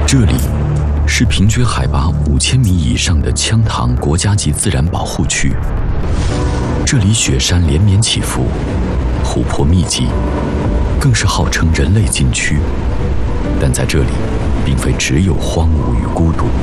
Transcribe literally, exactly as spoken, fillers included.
这里是平均海拔五千米以上的羌塘国家级自然保护区。这里雪山连绵起伏，湖泊密集，更是号称人类禁区。但在这里，并非只有荒芜与孤独。